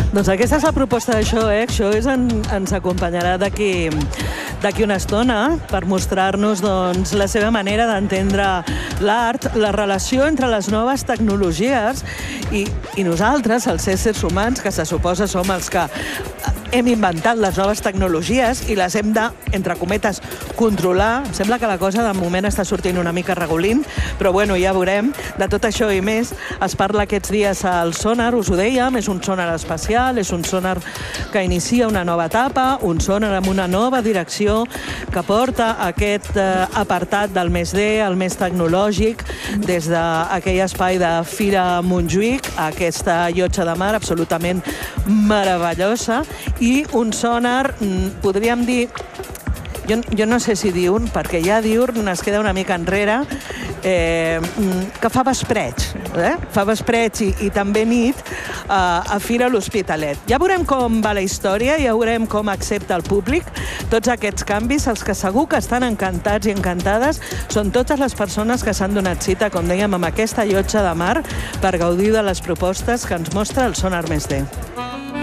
Doncs aquesta és la proposta de Show X. Ens acompanyarà d'aquí una estona per mostrar-nos la seva manera d'entendre l'art, la relació entre les noves tecnologies i nosaltres, els éssers humans, que se suposa som els que hem inventat les noves tecnologies i les hem de, entre cometes, controlar. Em sembla que la cosa de moment està sortint una mica regulint, però bueno, ja veurem. De tot això i més es parla aquests dies al Sonar, us ho dèiem, és un sonar espacial, és un sonar que inicia una nova etapa, un sonar amb una nova direcció que porta aquest apartat del més D, el més tecnològic, des d'aquell espai de Fira Montjuïc a aquesta llotja de mar absolutament meravellosa, i un sonar, podríem dir, jo no sé si diurn, perquè ja diurn es queda una mica enrere, que fa vespreig, fa vespreig i també nit a Fira l'Hospitalet. Ja veurem com va la història, ja veurem com accepta el públic tots aquests canvis. Els que segur que estan encantats i encantades són totes les persones que s'han donat cita, com dèiem, amb aquesta llotja de mar per gaudir de les propostes que ens mostra el Sonar Més D.